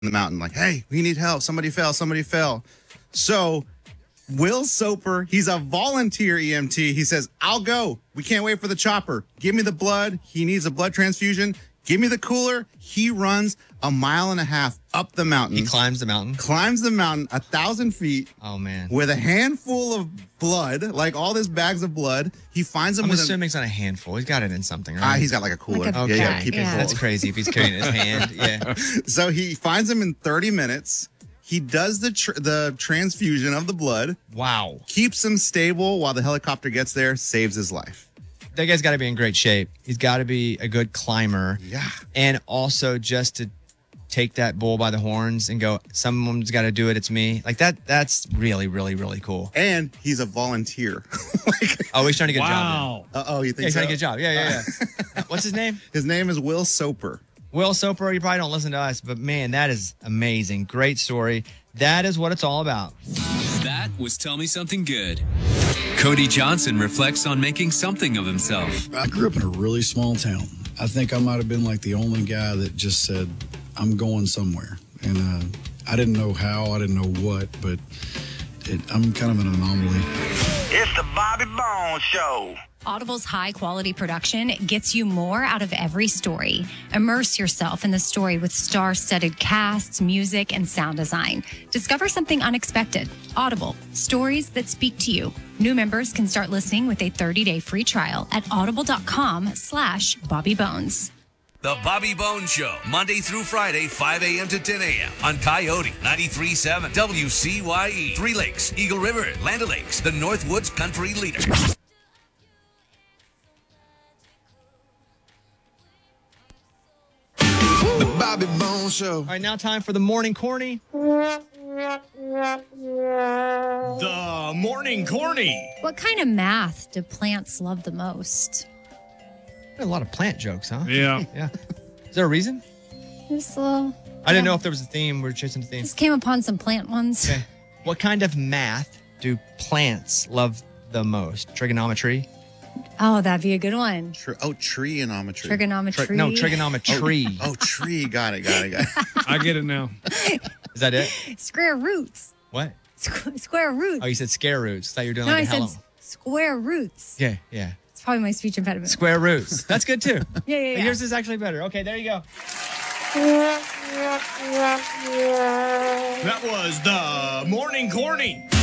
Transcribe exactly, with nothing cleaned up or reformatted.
the mountain, like, hey, we need help. Somebody fell. Somebody fell. So Will Soper, he's a volunteer E M T. He says, I'll go. We can't wait for the chopper. Give me the blood. He needs a blood transfusion. Give me the cooler. He runs a mile and a half up the mountain. He climbs the mountain. Climbs the mountain a thousand feet. Oh, man. With a handful of blood, like all this bags of blood. He finds them I'm with assuming it's not a handful. He's got it in something, right? Ah, he's got like a cooler. Like a yeah, yeah, pack, keep yeah. it full. That's crazy if he's carrying it in his hand. Yeah. So he finds him in thirty minutes. He does the tr- the transfusion of the blood. Wow. Keeps him stable while the helicopter gets there. Saves his life. That guy's got to be in great shape. He's got to be a good climber. Yeah. And also just to take that bull by the horns and go, someone's got to do it. It's me. Like that. That's really, really, really cool. And he's a volunteer. like, Oh, he's trying to get Wow. uh, oh, you a job. Yeah, think he's so? trying to get a job. Yeah, yeah, yeah. What's his name? His name is Will Soper. Will Soper. You probably don't listen to us, but man, that is amazing. Great story. That is what it's all about. That was Tell Me Something Good. Cody Johnson reflects on making something of himself. I grew up in a really small town. I think I might have been like the only guy that just said, I'm going somewhere. And uh, I didn't know how, I didn't know what, but it, I'm kind of an anomaly. It's the Bobby Bones Show. Audible's high-quality production gets you more out of every story. Immerse yourself in the story with star-studded casts, music, and sound design. Discover something unexpected. Audible, stories that speak to you. New members can start listening with a thirty-day free trial at audible.com slash Bobby Bones. The Bobby Bones Show, Monday through Friday, five a.m. to ten a.m. on Coyote ninety-three point seven W C Y E. Three Lakes, Eagle River, Land O'Lakes, the Northwoods country leader. The Bobby Bones Show. All right, now time for the morning corny. The morning corny. What kind of math do plants love the most? A lot of plant jokes, huh? Yeah. Yeah. Is there a reason? Just, uh, I didn't know if there was a theme. We're chasing a theme. just came upon some plant ones. Okay. What kind of math do plants love the most? Trigonometry? Oh, that'd be a good one. Tr- oh, trigonometry. Trigonometry. Tri- no, trigonometry. Oh, tree. Got it. Got it. Got it. I get it now. Is that it? Square roots. What? Squ- square roots. Oh, you said scare roots. I thought you were doing no, like I a hello. said s- square roots. Yeah, yeah. It's probably my speech impediment. Square roots. That's good too. Yeah, yeah, yeah. Yours is actually better. Okay, there you go. That was the morning corny.